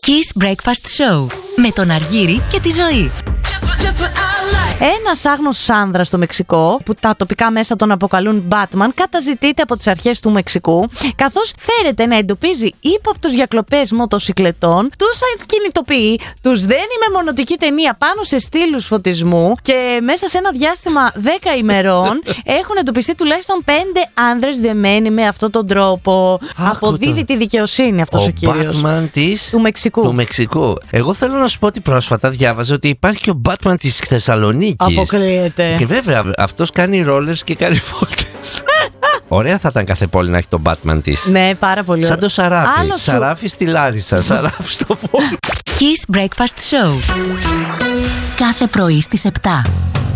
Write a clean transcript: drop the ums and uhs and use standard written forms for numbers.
Kiss Breakfast Show με τον Αργύρη και τη Ζωή. Ένας άγνωστος άνδρας στο Μεξικό, που τα τοπικά μέσα τον αποκαλούν Batman, καταζητείται από τις αρχές του Μεξικού, καθώς φέρεται να εντοπίζει ύποπτους για κλοπές μοτοσικλετών, τους κινητοποιεί, τους δένει με μονοτική ταινία πάνω σε στήλους φωτισμού και μέσα σε ένα διάστημα 10 ημερών έχουν εντοπιστεί τουλάχιστον 5 άνδρες δεμένοι με αυτόν τον τρόπο. Αποδίδει τη δικαιοσύνη αυτός ο κύριος. Ο Batman του Μεξικού. Εγώ θέλω να σου πω ότι πρόσφατα διάβαζα ότι υπάρχει και ο Batman της Θεσσαλονίκης. Αποκλείεται. Και βέβαια αυτός κάνει ρόλερς και κάνει βόλτες. Ωραία θα ήταν κάθε πόλη να έχει τον Batman της. Ναι, πάρα πολύ ωραία. Σαν το Σαράφι. Άλλο Σαράφι στη Λάρισα, Σαράφι στο Βόλο. Kiss Breakfast Show. Κάθε πρωί στις 7.